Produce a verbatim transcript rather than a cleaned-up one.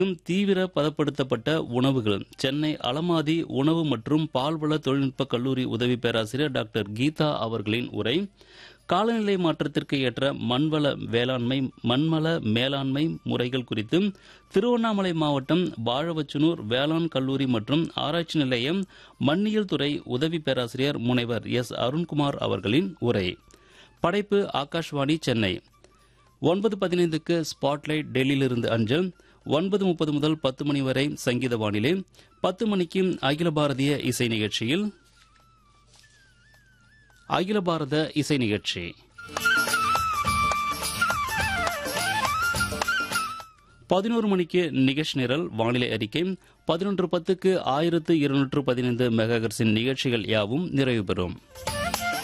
தீவிர பதப்படுத்தப்பட்ட உணவுகள் சென்னை அலமாதி உணவு மற்றும் பால்வள தொழில்நுட்ப கல்லூரி உதவி பேராசிரியர் டாக்டர் கீதா அவர்களின் உரை. காலநிலை மாற்றத்திற்கு ஏற்ற மண்வள வேளாண்மை மண்வள மேலாண்மை முறைகள் குறித்து திருவண்ணாமலை மாவட்டம் வாழவச்சனூர் வேளாண் கல்லூரி மற்றும் ஆராய்ச்சி நிலையம் மண்ணியல் துறை உதவி பேராசிரியர் முனைவர் எஸ் அருண்குமார் அவர்களின் உரை. படைப்பு ஆகாஷ்வாணி சென்னை. ஒன்பது பதினைந்துக்கு ஸ்பாட்லைட் டெல்லியிலிருந்து அஞ்சல். ஒன்பது முப்பது முதல் பத்து மணி வரை சங்கீத வானிலை. பத்து மணிக்கு அகில பாரதிய இசை நிகழ்ச்சியில் அகில பாரத இசை நிகழ்ச்சி. பதினோரு மணிக்கு நிகழ்ச்சி நிரல் வானிலை அறிக்கை. பதினொன்று பத்துக்கு ஆயிரத்து இருநூற்று பதினைந்து மெகாஹெர்ட்ஸின் நிகழ்ச்சிகள் யாவும் நிறைவு பெறும்.